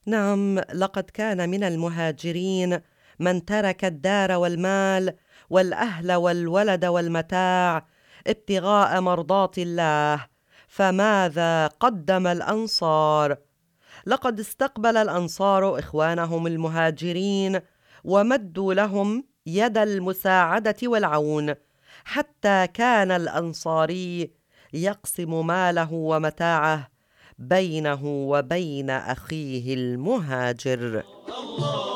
نعم، لقد كان من المهاجرين من ترك الدار والمال والأهل والولد والمتاع ابتغاء مرضات الله. فماذا قدم الأنصار؟ لقد استقبل الأنصار إخوانهم المهاجرين ومدوا لهم يد المساعدة والعون، حتى كان الأنصاري يقسم ماله ومتاعه بينه وبين أخيه المهاجر.